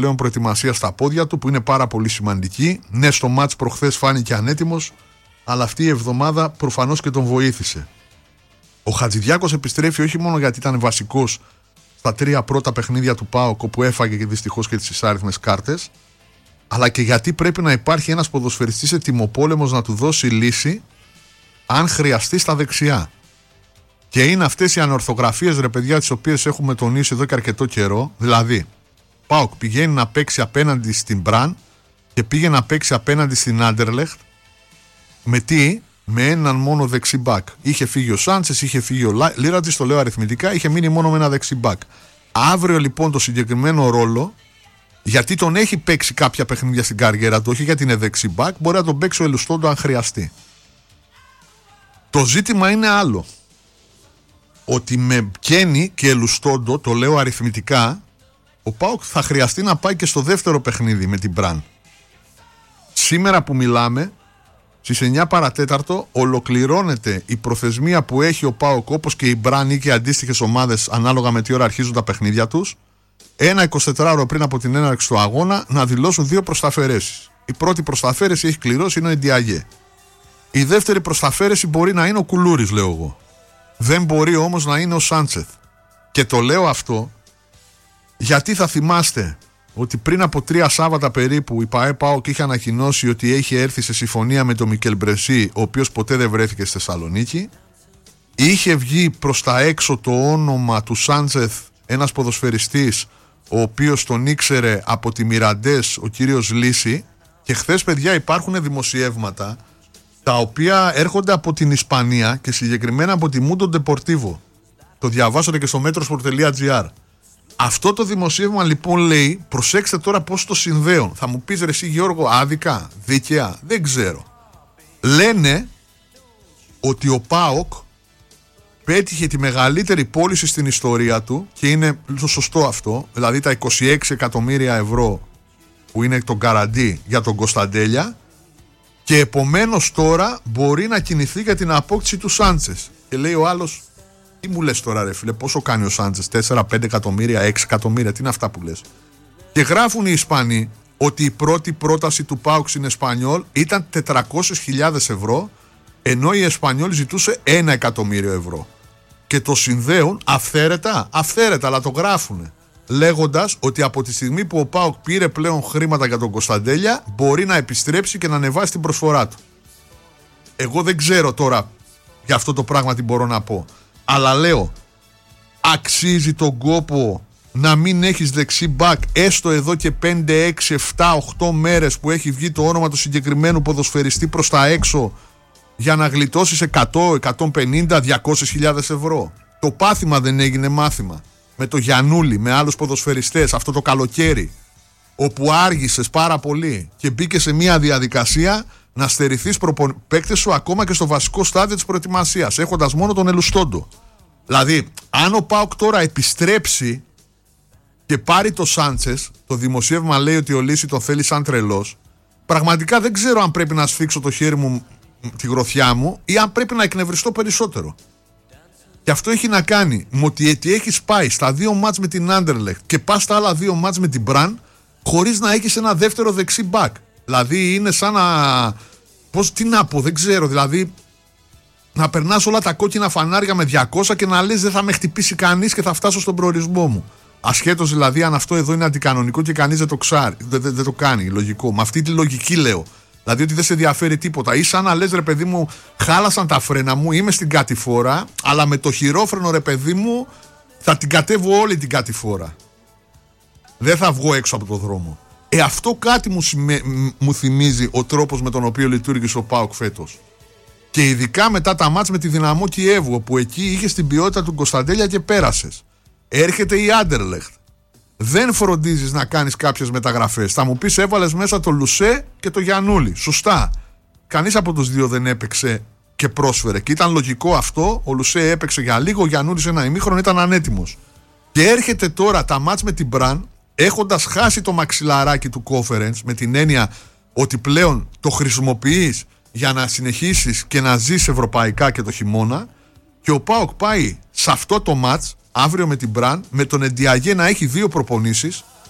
πλέον προετοιμασία στα πόδια του, που είναι πάρα πολύ σημαντική. Ναι, στο μάτς προχθές φάνηκε ανέτοιμος, αλλά αυτή η εβδομάδα προφανώς και τον βοήθησε. Ο Χατζηδιάκος επιστρέφει όχι μόνο γιατί ήταν βασικός στα 3 πρώτα παιχνίδια του ΠΑΟΚ, όπου έφαγε και δυστυχώς και τις ισάριθμες κάρτες, αλλά και γιατί πρέπει να υπάρχει ένας ποδοσφαιριστής ετοιμοπόλεμος να του δώσει λύση αν χρειαστεί στα δεξιά. Και είναι αυτές οι ανορθογραφίες, ρε παιδιά, τις οποίες έχουμε τονίσει εδώ και αρκετό καιρό. Δηλαδή, ΠΑΟΚ πηγαίνει να παίξει απέναντι στην Μπραν και πήγε να παίξει απέναντι στην Άντερλεχτ με τι? Με έναν μόνο δεξί μπακ. Είχε φύγει ο Σάντσες, είχε φύγει ο Λίρατζης, το λέω αριθμητικά, είχε μείνει μόνο με ένα δεξί μπακ. Αύριο λοιπόν το συγκεκριμένο ρόλο, γιατί τον έχει παίξει κάποια παιχνίδια στην καριέρα του, όχι γιατί είναι δεξί μπακ, μπορεί να τον παίξει ο Ελουστόντο αν χρειαστεί. Το ζήτημα είναι άλλο. Ότι με Κένι και Ελουστόντο, το λέω αριθμητικά, ο ΠΑΟΚ θα χρειαστεί να πάει και στο δεύτερο παιχνίδι με την Μπραν. Σήμερα που μιλάμε, στις 9 παρατέταρτο ολοκληρώνεται η προθεσμία που έχει ο ΠΑΟΚ, όπως και η Μπραν ή και αντίστοιχες ομάδες, ανάλογα με τι ώρα αρχίζουν τα παιχνίδια τους, ένα 24ωρο πριν από την έναρξη του αγώνα, να δηλώσουν 2 προσταφαιρέσεις. Η πρώτη προσταφαίρεση έχει κληρώσει, είναι ο Ντιαγέ. Η δεύτερη προσταφαίρεση μπορεί να είναι ο Κουλούρης, λέω εγώ. Δεν μπορεί όμως να είναι ο Σάντσεθ. Και το λέω αυτό γιατί θα θυμάστε ότι πριν από 3 Σάββατα περίπου η ΠΑΟΚ είχε ανακοινώσει ότι έχει έρθει σε συμφωνία με τον Μικελ Μπρεσί, ο οποίος ποτέ δεν βρέθηκε στη Θεσσαλονίκη. Είχε βγει προς τα έξω το όνομα του Σάντσεθ, ένας ποδοσφαιριστής ο οποίος τον ήξερε από τη Μιραντές, ο κύριος Λύση. Και χθες, παιδιά, υπάρχουν δημοσιεύματα τα οποία έρχονται από την Ισπανία και συγκεκριμένα από τη Mundo Deportivo. Το διαβάσατε και στο metrosport.gr. Αυτό το δημοσίευμα λοιπόν λέει, προσέξτε τώρα πώς το συνδέουν. Θα μου πεις, ρε εσύ Γιώργο, άδικα, δίκαια, δεν ξέρω. Λένε ότι ο ΠΑΟΚ πέτυχε τη μεγαλύτερη πώληση στην ιστορία του, και είναι το σωστό αυτό, δηλαδή τα 26 εκατομμύρια ευρώ που είναι το γκαραντί για τον Κωνσταντέλια, και επομένως τώρα μπορεί να κινηθεί για την απόκτηση του Σάντσες. Και λέει ο άλλος, τι μου λες τώρα ρε φίλε, πόσο κάνει ο Σάντσες, 4-5 εκατομμύρια, 6 εκατομμύρια, τι είναι αυτά που λες? Και γράφουν οι Ισπανοί ότι η πρώτη πρόταση του ΠΑΟΚ στην Εσπανιόλ ήταν 400.000 ευρώ, ενώ η Εσπανιόλ ζητούσε 1 εκατομμύριο ευρώ. Και το συνδέουν αυθαίρετα, αλλά το γράφουν, λέγοντας ότι από τη στιγμή που ο ΠΑΟΚ πήρε πλέον χρήματα για τον Κωνσταντέλια, μπορεί να επιστρέψει και να ανεβάσει την προσφορά του. Εγώ δεν ξέρω τώρα για αυτό το πράγμα τι μπορώ να πω, αλλά λέω, αξίζει τον κόπο να μην έχεις δεξί μπακ έστω εδώ και 5, 6, 7, 8 μέρες που έχει βγει το όνομα του συγκεκριμένου ποδοσφαιριστή προς τα έξω, για να γλιτώσεις 100, 150, 200.000 ευρώ? Το πάθημα δεν έγινε μάθημα με το Γιαννούλη, με άλλους ποδοσφαιριστές αυτό το καλοκαίρι, όπου άργησες πάρα πολύ και μπήκε σε μια διαδικασία να στερηθείς παίκτες σου ακόμα και στο βασικό στάδιο της προετοιμασίας, έχοντας μόνο τον Ελουστόντο. Δηλαδή, αν ο ΠΑΟΚ τώρα επιστρέψει και πάρει το Σάντσες, το δημοσίευμα λέει ότι ο Λύση τον θέλει σαν τρελός, πραγματικά δεν ξέρω αν πρέπει να σφίξω το χέρι μου, τη γροθιά μου, ή αν πρέπει να εκνευριστώ περισσότερο. Και αυτό έχει να κάνει με ότι έχεις πάει στα 2 μάτς με την Άντερλεχτ και πας στα άλλα 2 μάτς με την Μπραν χωρίς να έχεις ένα δεύτερο δεξί μπακ. Δηλαδή είναι σαν να... τι να πω, δεν ξέρω. Δηλαδή να περνάς όλα τα κόκκινα φανάρια με 200 και να λες δεν θα με χτυπήσει κανείς και θα φτάσω στον προορισμό μου. Ασχέτως δηλαδή αν αυτό εδώ είναι αντικανονικό και κανείς δεν το κάνει. Λογικό. Με αυτή τη λογική λέω. Δηλαδή ότι δεν σε ενδιαφέρει τίποτα. Ή σαν να λες ρε παιδί μου, χάλασαν τα φρένα μου, είμαι στην κατηφόρα, αλλά με το χειρόφρενο ρε παιδί μου θα την κατέβω όλη την κατηφόρα. Δεν θα βγω έξω από το δρόμο. Αυτό κάτι μου θυμίζει ο τρόπος με τον οποίο λειτουργήσε ο ΠΑΟΚ φέτος. Και ειδικά μετά τα μάτς με τη Δυναμό Κιέβου, όπου εκεί είχες την ποιότητα του Κωνσταντέλια και πέρασες. Έρχεται η Άντερλεχτ. Δεν φροντίζεις να κάνεις κάποιες μεταγραφές. Θα μου πεις, έβαλες μέσα το Λουσέ και το Γιαννούλη. Σωστά. Κανείς από τους δύο δεν έπαιξε και πρόσφερε. Και ήταν λογικό αυτό. Ο Λουσέ έπαιξε για λίγο, ο Γιαννούλης ένα ημίχρονο ήταν ανέτοιμος. Και έρχεται τώρα τα μάτς με την Μπραν, έχοντας χάσει το μαξιλαράκι του conference, με την έννοια ότι πλέον το χρησιμοποιείς για να συνεχίσεις και να ζεις ευρωπαϊκά και το χειμώνα. Και ο ΠΑΟΚ πάει σε αυτό το μάτς αύριο με την Μπραν, με τον Εντιαγέ να έχει 2 προπονήσεις,